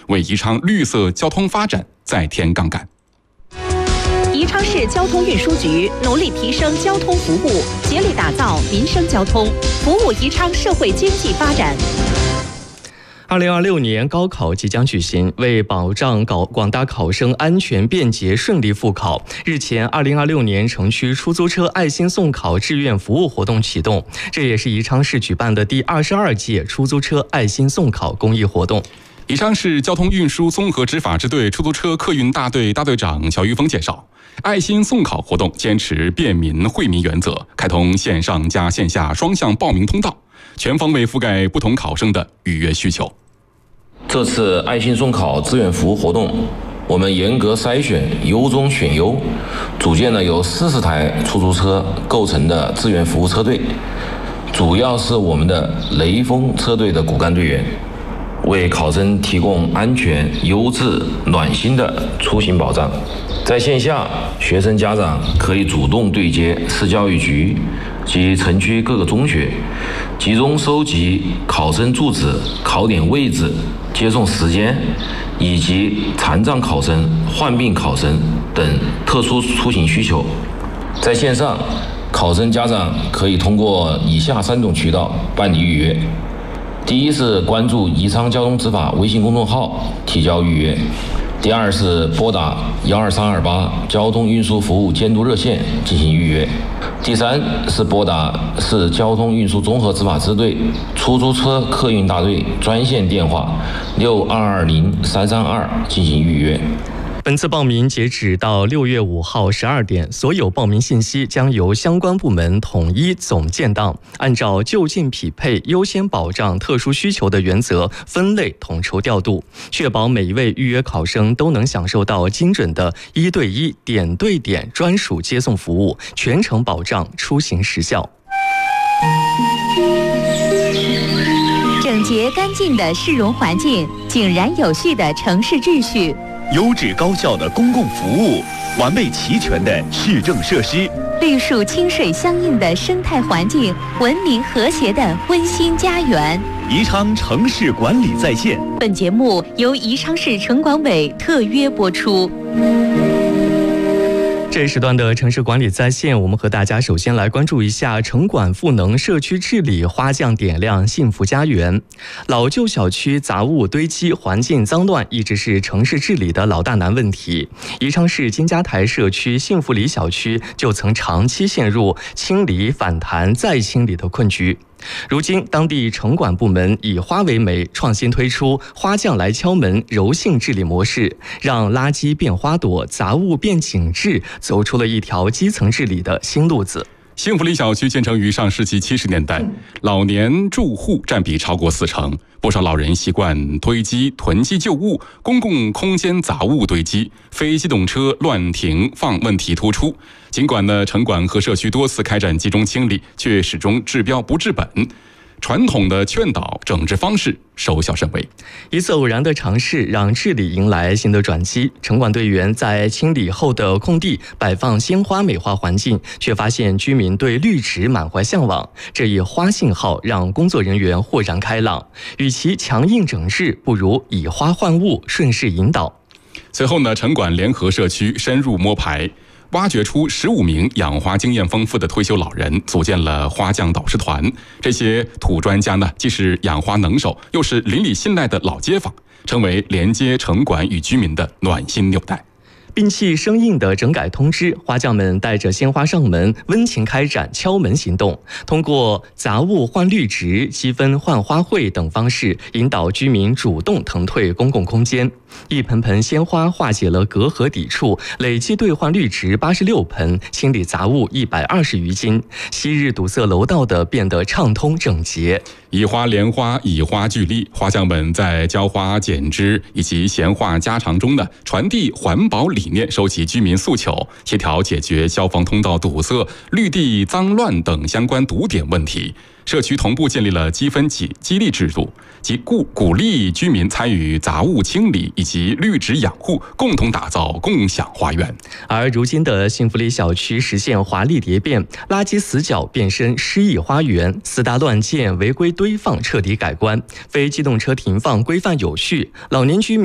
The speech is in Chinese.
为宜昌绿色交通发展再添杠杆。 宜昌市交通运输局努力提升交通服务，竭力打造民生交通，服务宜昌社会经济发展。 2026年高考即将举行，为保障广大考生安全便捷顺利复考，日前2026年城区出租车爱心送考志愿服务活动启动，这也是宜昌市举办的第22届出租车爱心送考公益活动。 宜昌市交通运输综合执法支队出租车客运大队大队长乔玉峰介绍，爱心送考活动坚持便民惠民原则，开通线上加线下双向报名通道，全方位覆盖不同考生的预约需求。 这次爱心送考志愿服务活动，我们严格筛选，优中选优，组建了由40台出租车构成的志愿服务车队，主要是我们的雷锋车队的骨干队员，为考生提供安全、优质、暖心的出行保障。在线下，学生家长可以主动对接市教育局及城区各个中学，集中收集考生住址、考点位置、接送时间以及残障考生、患病考生等特殊出行需求。在线上，考生家长可以通过以下3种渠道办理预约。第一是关注宜昌交通执法微信公众号提交预约，第二是拨打12328交通运输服务监督热线进行预约，第三是拨打市交通运输综合执法支队出租车客运大队专线电话6220-332进行预约。 本次报名截止到6月5号12点，所有报名信息将由相关部门统一总建档，按照就近匹配、优先保障特殊需求的原则分类统筹调度，确保每一位预约考生都能享受到精准的1对1、点对点专属接送服务，全程保障出行时效。 整洁干净的市容环境，井然有序的城市秩序， 优质高效的公共服务，完备齐全的市政设施， 绿树清水相映的生态环境，文明和谐的温馨家园。 宜昌城市管理在线。 本节目由宜昌市城管委特约播出。 这一时段的城市管理在线，我们和大家首先来关注一下城管赋能社区治理，花匠点亮幸福家园。老旧小区杂物堆积，环境脏乱一直是城市治理的老大难问题。宜昌市金家台社区幸福里小区就曾长期陷入清理反弹再清理的困局。如今，当地城管部门以花为媒，创新推出花匠来敲门柔性治理模式，让垃圾变花朵，杂物变景致，走出了一条基层治理的新路子。 幸福里小区建成于上世纪70年代，老年住户占比超过40%，不少老人习惯囤积旧物，公共空间杂物堆积，非机动车乱停放问题突出。尽管城管和社区多次开展集中清理，却始终治标不治本。传统的劝导整治方式收效甚微， 一次偶然的尝试让治理迎来新的转机。城管队员在清理后的空地摆放鲜花美化环境，却发现居民对绿植满怀向往。这一花信号让工作人员豁然开朗，与其强硬整治，不如以花换物，顺势引导。 随后城管联合社区深入摸排，挖掘出15名养花经验丰富的退休老人，组建了花匠导师团。这些土专家既是养花能手，又是邻里信赖的老街坊，成为连接城管与居民的暖心纽带。 摒弃生硬的整改通知，花匠们带着鲜花上门，温情开展敲门行动，通过杂物换绿植、积分换花卉等方式，引导居民主动腾退公共空间。一盆盆鲜花化解了隔阂抵触，累计兑换绿植86盆，清理杂物120余斤，昔日堵塞楼道的变得畅通整洁。 以花连花，以花聚力，花匠们在浇花、剪枝以及闲话家常中传递环保理念，收集居民诉求，协调解决消防通道堵塞、绿地脏乱等相关堵点问题。社区同步建立了积分激励制度，即鼓励居民参与杂物清理以及绿植养护，共同打造共享花园。 而如今的幸福里小区实现华丽蝶变，垃圾死角变身诗意花园，私搭乱建、违规堆放彻底改观，非机动车停放规范有序，老年居民